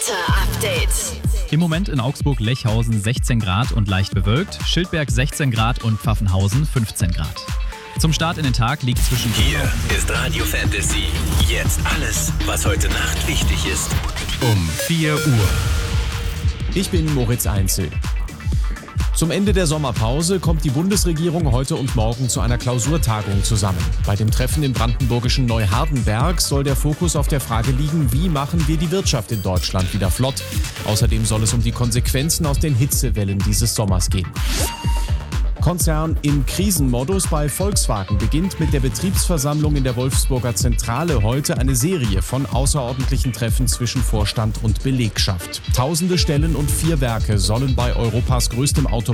Wetterupdate. Im Moment in Augsburg-Lechhausen 16 Grad und leicht bewölkt, Schildberg 16 Grad und Pfaffenhausen 15 Grad. Zum Start in den Tag liegt zwischen... Hier ist Radio Fantasy. Jetzt alles, was heute Nacht wichtig ist. Um 4 Uhr. Ich bin Moritz Einzel. Zum Ende der Sommerpause kommt die Bundesregierung heute und morgen zu einer Klausurtagung zusammen. Bei dem Treffen im brandenburgischen Neuhardenberg soll der Fokus auf der Frage liegen, wie machen wir die Wirtschaft in Deutschland wieder flott. Außerdem soll es um die Konsequenzen aus den Hitzewellen dieses Sommers gehen. Konzern im Krisenmodus bei Volkswagen beginnt mit der Betriebsversammlung in der Wolfsburger Zentrale heute eine Serie von außerordentlichen Treffen zwischen Vorstand und Belegschaft. Tausende Stellen und 4 Werke sollen bei Europas größtem